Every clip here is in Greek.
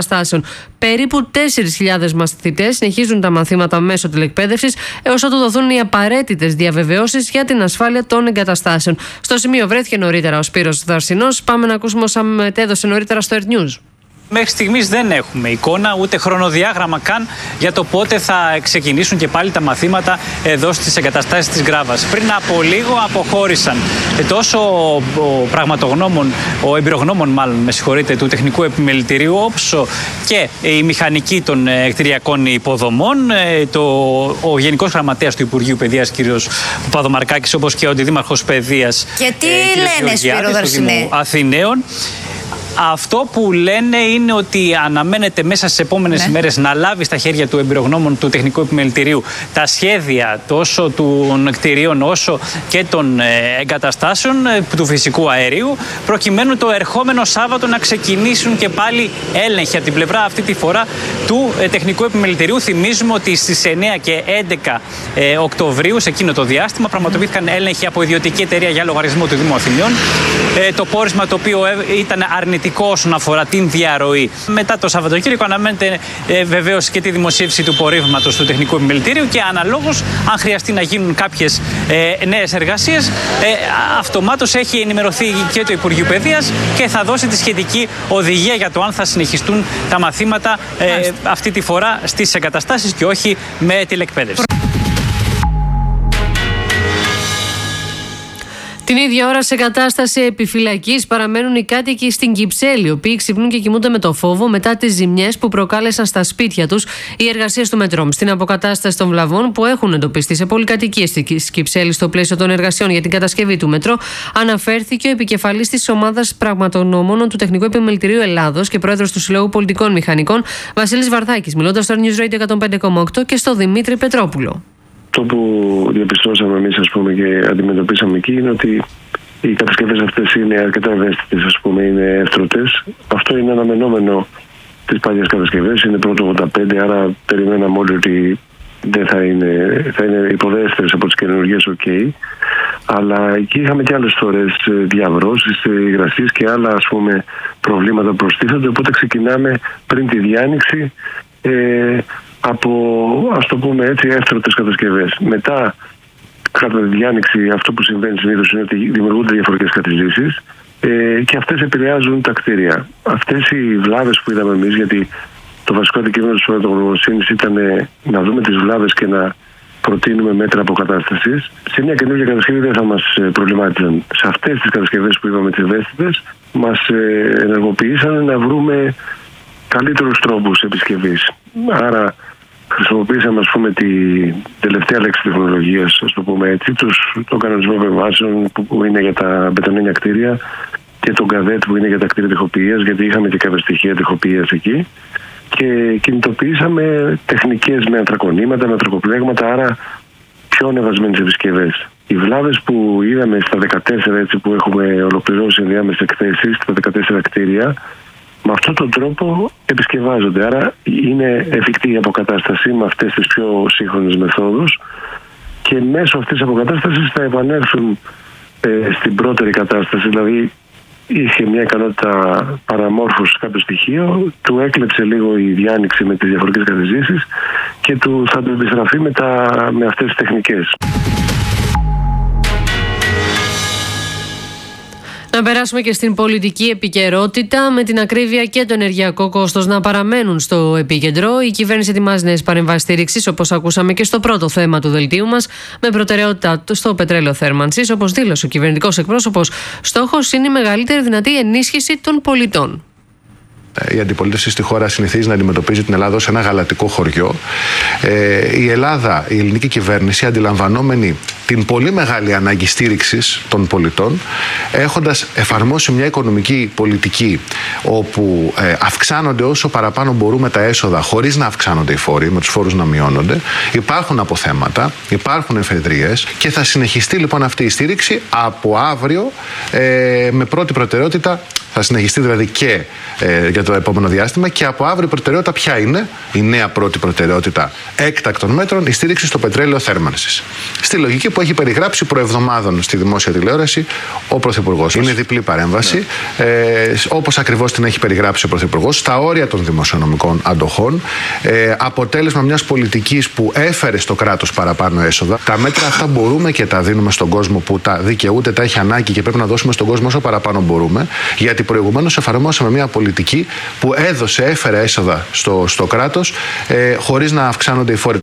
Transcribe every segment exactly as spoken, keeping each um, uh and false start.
εγκαταστάσεων. Περίπου τέσσερις χιλιάδες μαθητές συνεχίζουν τα μαθήματα μέσω τηλεκπαίδευσης έως ότου δοθούν οι απαραίτητες διαβεβαιώσεις για την ασφάλεια των εγκαταστάσεων. Στο σημείο βρέθηκε νωρίτερα ο Σπύρος Δαρσινός. Πάμε να ακούσουμε όσα μετέδωσε νωρίτερα στο Earth News. Μέχρι στιγμής δεν έχουμε εικόνα ούτε χρονοδιάγραμμα καν για το πότε θα ξεκινήσουν και πάλι τα μαθήματα εδώ στις εγκαταστάσεις της Γκράβας. Πριν από λίγο αποχώρησαν τόσο ο πραγματογνώμων, ο εμπειρογνώμων μάλλον, με συγχωρείτε, του Τεχνικού Επιμελητηρίου, όσο και οι μηχανικοί των κτηριακών υποδομών, το, ο Γενικός Γραμματέας του Υπουργείου Παιδείας, κ. Παπαδομαρκάκης, όπως και ο Αντιδήμαρχος Παιδείας, και τι λένε, Σπύρο Δαρσινέ, Αθηναίων. Αυτό που λένε είναι ότι αναμένεται μέσα στις επόμενες ναι. ημέρες να λάβει στα χέρια του εμπειρογνώμων του Τεχνικού Επιμελητηρίου τα σχέδια τόσο των κτηρίων όσο και των εγκαταστάσεων του φυσικού αερίου, προκειμένου το ερχόμενο Σάββατο να ξεκινήσουν και πάλι έλεγχοι από την πλευρά αυτή τη φορά του Τεχνικού Επιμελητηρίου. Θυμίζουμε ότι στις εννέα και έντεκα Οκτωβρίου, σε εκείνο το διάστημα, πραγματοποιήθηκαν έλεγχοι από ιδιωτική εταιρεία για λογαριασμό του Δήμου Αθηναίων. Το πόρισμα το οποίο ήταν αρνητικό όσον αφορά την διαρροή. Μετά το Σαββατοκύριακο αναμένεται ε, βεβαίως και τη δημοσίευση του πορίσματος του Τεχνικού Επιμελητηρίου και αναλόγως, αν χρειαστεί να γίνουν κάποιες ε, νέες εργασίες, ε, αυτομάτως έχει ενημερωθεί και το Υπουργείο Παιδείας και θα δώσει τη σχετική οδηγία για το αν θα συνεχιστούν τα μαθήματα ε, αυτή τη φορά στις εγκαταστάσεις και όχι με τηλεκπαίδευση. Την ίδια ώρα, σε κατάσταση επιφυλακής παραμένουν οι κάτοικοι στην Κυψέλη, οι οποίοι ξυπνούν και κοιμούνται με το φόβο μετά τις ζημιές που προκάλεσαν στα σπίτια τους οι εργασίες του Μετρόμ. Στην αποκατάσταση των βλαβών που έχουν εντοπιστεί σε πολυκατοικίες της Κυψέλης στο πλαίσιο των εργασιών για την κατασκευή του Μετρό, αναφέρθηκε ο επικεφαλής της ομάδας πραγματογνώμων του Τεχνικού Επιμελητηρίου Ελλάδος και πρόεδρος του Συλλόγου Πολιτικών Μηχανικών, Βασίλης Βαρδάκης, μιλώντας στο News Radio εκατόν πέντε κόμμα οκτώ και στο Δημήτρη Πετρόπουλο. Αυτό που διαπιστώσαμε εμείς, ας πούμε, και αντιμετωπίσαμε εκεί είναι ότι οι κατασκευές αυτές είναι αρκετά ευαίσθητες, ας πούμε, είναι εύτρωτες. Αυτό είναι αναμενόμενο τις παλιές κατασκευές, είναι πρώτο ογδόντα πέντε, άρα περιμέναμε όλοι ότι δεν θα είναι, θα είναι υποδέστερες από τις καινούργιες, οκ. Okay. Αλλά εκεί είχαμε και άλλες φορές διαβρώσεις, υγρασίες και άλλα, ας πούμε, προβλήματα που προστίθενται, οπότε ξεκινάμε πριν τη διάνοιξη ε, από, ας το πούμε έτσι, εύθρωτες κατασκευές. Μετά, κατά τη διάνοιξη, αυτό που συμβαίνει συνήθως είναι ότι δημιουργούνται διαφορετικές κατηζήσεις ε, και αυτές επηρεάζουν τα κτίρια. Αυτές οι βλάβες που είδαμε εμείς, γιατί το βασικό αντικείμενο της πραγματογνωμοσύνης ήταν να δούμε τις βλάβες και να προτείνουμε μέτρα αποκατάστασης, σε μια καινούργια κατασκευή δεν θα μας προβλημάτιζαν. Σε αυτές τις κατασκευές που είπαμε, τις ευαίσθητες, μας ενεργοποιήσαν να βρούμε καλύτερους τρόπους επισκευής. Άρα χρησιμοποίησαμε, ας πούμε, τη τελευταία λέξη τεχνολογίας, ας το πούμε έτσι, τους, τον κανονισμό βεβάσεων που είναι για τα μπετονένια κτίρια και τον καδέτ που είναι για τα κτίρια τοιχοποιίας, γιατί είχαμε και κάποια στοιχεία τοιχοποιίας εκεί, και κινητοποιήσαμε τεχνικές με αντρακονήματα, με αντρακοπλέγματα, άρα πιο ανεβασμένες επισκευές. Οι βλάβες που είδαμε στα δεκατέσσερα, έτσι, που έχουμε ολοκληρώσει ενδιάμεσες εκθέσεις, στα δεκατέσσερα κτίρια, με αυτόν τον τρόπο επισκευάζονται. Άρα είναι εφικτή η αποκατάσταση με αυτές τις πιο σύγχρονες μεθόδους και μέσω αυτής της αποκατάστασης θα επανέλθουν ε, στην πρώτερη κατάσταση. Δηλαδή είχε μια ικανότητα παραμόρφωσης κάποιο στοιχείο, του έκλεψε λίγο η διάνοιξη με τις διαφορετικές κατηζήσεις και του θα του επιστραφεί με, τα, με αυτές τις τεχνικές. Να περάσουμε και στην πολιτική επικαιρότητα. Με την ακρίβεια και το ενεργειακό κόστος να παραμένουν στο επίκεντρο, η κυβέρνηση ετοιμάζει νέες παρεμβάσεις στήριξης, όπως ακούσαμε και στο πρώτο θέμα του δελτίου μας, με προτεραιότητα στο πετρέλαιο θέρμανσης. Όπως δήλωσε ο κυβερνητικός εκπρόσωπος, στόχος είναι η μεγαλύτερη δυνατή ενίσχυση των πολιτών. Η αντιπολίτευση στη χώρα συνηθίζει να αντιμετωπίζει την Ελλάδα ως ένα γαλατικό χωριό. Ε, η Ελλάδα, η ελληνική κυβέρνηση, αντιλαμβανόμενη την πολύ μεγάλη ανάγκη στήριξης των πολιτών, έχοντας εφαρμόσει μια οικονομική πολιτική όπου ε, αυξάνονται όσο παραπάνω μπορούμε τα έσοδα, χωρίς να αυξάνονται οι φόροι, με τους φόρους να μειώνονται, υπάρχουν αποθέματα, υπάρχουν εφεδρίες και θα συνεχιστεί λοιπόν αυτή η στήριξη από αύριο ε, με πρώτη προτεραιότητα θα συνεχιστεί δηλαδή και ε, για το επόμενο διάστημα. Και από αύριο η προτεραιότητα ποια είναι? Η νέα πρώτη προτεραιότητα έκτακτων μέτρων, η στήριξη στο πετρέλαιο θέρμανσης. Στη λογική που έχει περιγράψει προεβδομάδων στη δημόσια τηλεόραση ο Πρωθυπουργός. Είναι διπλή παρέμβαση, ναι. ε, όπως ακριβώς την έχει περιγράψει ο Πρωθυπουργός, στα όρια των δημοσιονομικών αντοχών. Ε, αποτέλεσμα μιας πολιτικής που έφερε στο κράτος παραπάνω έσοδα. Τα μέτρα αυτά μπορούμε και τα δίνουμε στον κόσμο που τα δικαιούται, τα έχει ανάγκη και πρέπει να δώσουμε στον κόσμο όσο παραπάνω μπορούμε. Γιατί προηγουμένως εφαρμόσαμε μια πολιτική που έδωσε, έφερε έσοδα στο, στο κράτος ε, χωρίς να αυξάνονται οι φόροι.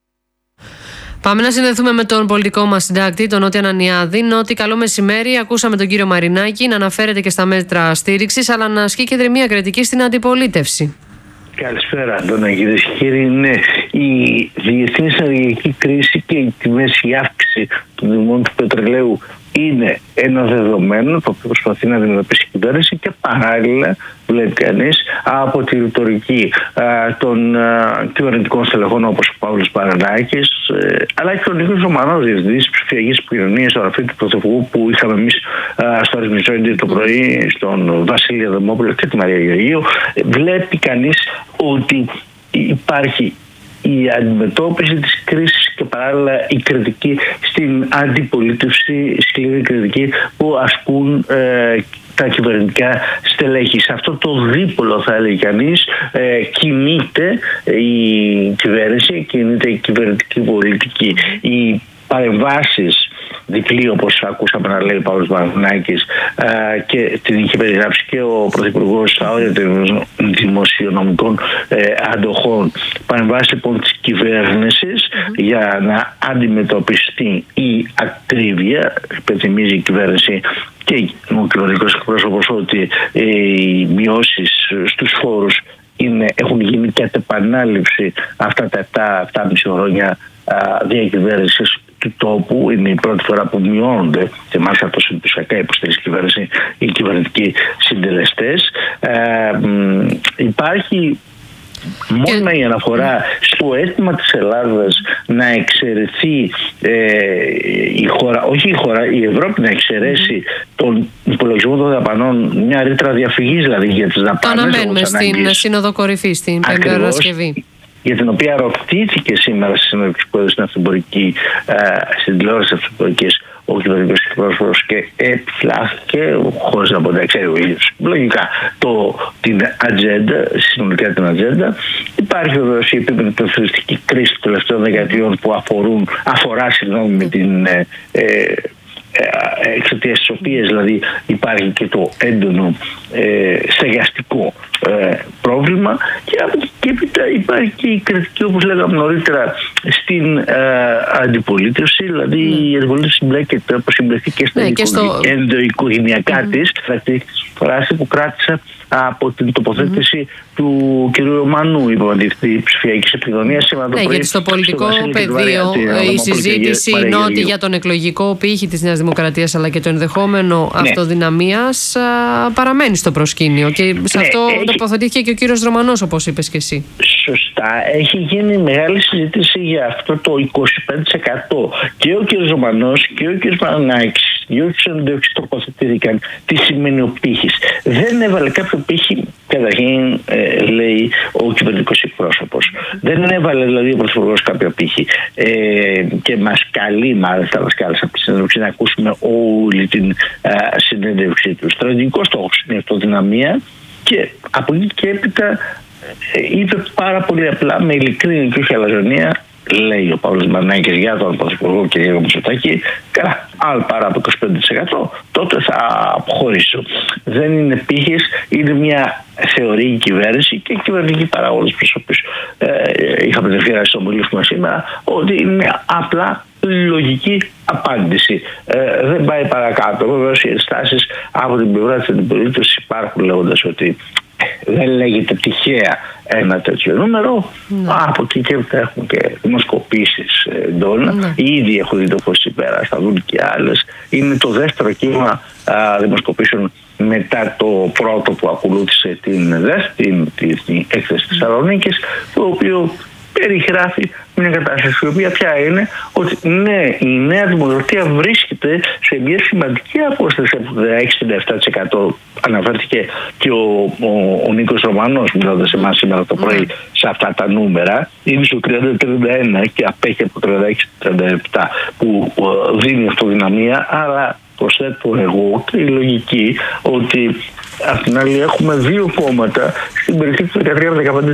Πάμε να συνδεθούμε με τον πολιτικό μας συντάκτη, τον Νότι Ανανιάδη. Νότι, καλό μεσημέρι. Ακούσαμε τον κύριο Μαρινάκη να αναφέρεται και στα μέτρα στήριξης, αλλά να ασκεί και δρυμία κριτική στην αντιπολίτευση. Καλησπέρα, Αντώνα, κυρίες και κύριοι. Ναι, η διεθνής ενεργειακή κρίση και η τιμές, η αύξηση του τιμών του πετρελαίου είναι ένα δεδομένο το οποίο προσπαθεί να αντιμετωπίσει η κυβέρνηση και παράλληλα βλέπει κανείς από τη ρητορική α, των α, κυβερνητικών στελεχών όπως ο Παύλος Μαρινάκης, ε, αλλά και ο Νίκος Ρωμανός, διευθυντής ψηφιακής επικοινωνίας στο γραφείο του Πρωθυπουργού που είχαμε εμείς α, στο Αρισμιζόντι το πρωί, στον Βασίλη Αδαμόπουλο και τη Μαρία Γεωργίου. Ε, βλέπει κανείς ότι υπάρχει η αντιμετώπιση της κρίσης και παράλληλα η κριτική στην αντιπολίτευση, σκληρή κριτική που ασκούν ε, τα κυβερνητικά στελέχη. Σε αυτό το δίπολο, θα έλεγε κανείς, ε, κινείται η κυβέρνηση, κινείται η κυβερνητική πολιτική. Οι παρεμβάσεις διπλή, όπως ακούσαμε να λέει ο Παύλος Μαρινάκης, και την είχε περιγράψει και ο Πρωθυπουργός στα όρια των δημοσιονομικών ε, αντοχών. Παρεμβάσεις λοιπόν της κυβέρνησης mm-hmm. για να αντιμετωπιστεί η ακρίβεια. Υπενθυμίζει η κυβέρνηση και ο κυβερνητικός εκπρόσωπος ότι ε, οι μειώσεις στους φόρους είναι, έχουν γίνει κατ' επανάληψη αυτά τα επτά επτά και μισό χρόνια διακυβέρνησης του τόπου. Είναι η πρώτη φορά που μειώνονται, και μάλιστα τόσο εντυπωσιακά υποστηρίζει η κυβέρνηση, οι κυβερνητικοί συντελεστές. Ε, υπάρχει μόνο η αναφορά στο αίτημα της Ελλάδας να εξαιρεθεί ε, η χώρα, όχι η χώρα, η Ευρώπη να εξαιρέσει τον υπολογισμό των δαπανών, μια ρήτρα διαφυγής δηλαδή για τις δαπάνες. Το αναμένουμε στην Σύνοδο Κορυφής την Πέμπτη Παρασκευή, για την οποία ρωτήθηκε σήμερα στη συνέντευξη που έδωσε στην αυτομπορική, στην τηλεόραση αυτομπορικής, ο κυβερνητικός εκπρόσωπος, και επιφυλάχθηκε χωρίς να μπορεί να ξέρει ο ίδιος λογικά το, την ατζέντα, συνολικά την ατζέντα. Υπάρχει βεβαίως η επίπεδη περιφερειακή κρίση των τελευταίων δεκαετιών που αφορούν, αφορά συγγνώμη, με την ε, ε, εξαιτίας της οποίας δηλαδή υπάρχει και το έντονο ε, στεγαστικό ε, πρόβλημα, και από εκεί και έπειτα υπάρχει και η κριτική, όπως λέγαμε νωρίτερα, στην ε, αντιπολίτευση, δηλαδή mm. η αντιπολίτευση συμπλέκεται, όπως συμπλεκθεί και στα ναι, στο... ενδοοικογενειακά mm. της, δηλαδή φράση που κράτησα από την τοποθέτηση mm. του κ. Ρωμανού, υπομαντηφτή ψηφιακής επικοινωνίας σήμερα το πρωί. Ναι, γιατί στο πολιτικό στο πεδίο η συζήτηση Νότι για τον εκλογικό πύχη της Νέας Δημοκρατίας αλλά και το ενδεχόμενο ναι. αυτοδυναμίας α, παραμένει στο προσκήνιο, και σε ναι, αυτό έχει... τοποθετήθηκε και ο κύριος Ρωμανός, όπως είπες και εσύ. Σωστά. Έχει γίνει μεγάλη συζήτηση για αυτό το είκοσι πέντε τοις εκατό. Και ο κ. Ρωμανός και ο κ. Μαρινάκης και ο κ. Συνδέξης τοποθετήθηκαν τι σημαίνει ο πύχης. Δεν έβαλε κάποιο πύχη, καταρχήν ε, λέει ο κυβερνητικός εκπρόσωπος. Δεν έβαλε δηλαδή ο Πρωθυπουργός κάποιο πύχη. Ε, και μας καλεί, μάλιστα μας κάλεσε από τη συνέντευξη, να ακούσουμε όλη την ε, συνέντευξή του. Στρατηγικός στόχος είναι η αυτοδυναμία, και από εκεί και έπειτα ε, είπε πάρα πολύ απλά, με ειλικρίνη και όχι αλαζονία, λέει ο Παύλος Μαρινάκης για τον Πρωθυπουργό κ. Μητσοτάκη, καλά, άλλο παρά από είκοσι πέντε τοις εκατό, τότε θα αποχωρήσω. Δεν είναι πύχης, είναι μια θεωρή η κυβέρνηση και οι κυβερνητικοί παράγοντες προς οποίους ε, είχαμε την ευκαιρία στον πολίτη σήμερα, ότι είναι μια απλά λογική απάντηση. Ε, δεν πάει παρακάτω. Βεβαίως οι ενστάσεις από την πλευρά της αντιπολίτευσης υπάρχουν, λέγοντας ότι δεν λέγεται τυχαία ένα τέτοιο νούμερο. Ναι. Από εκεί και έχουμε και δημοσκοπήσεις εντόνα. Ναι. Ήδη έχω δει το φως πέρα, θα δουν και άλλες. Είναι το δεύτερο κύμα α, δημοσκοπήσεων μετά το πρώτο που ακολούθησε την ΔΕΘ, την, την, την έκθεση της Θεσσαλονίκης, το οποίο περιγράφει μια κατάσταση η οποία πια είναι ότι ναι, η Νέα Δημοκρατία βρίσκεται σε μια σημαντική απόσταση από το εξήντα επτά τοις εκατό. Αναφέρθηκε και ο, ο, ο Νίκος Ρωμανός μιλώντας σε εμάς σήμερα το πρωί mm. σε αυτά τα νούμερα. Είναι στο τριάντα τριάντα ένα και απέχει από το τριάντα έξι τριάντα επτά που uh, δίνει αυτοδυναμία. Άρα προσθέτω εγώ η λογική ότι απ' την άλλη έχουμε δύο κόμματα στην περιοχή του δεκατρία με δεκαπέντε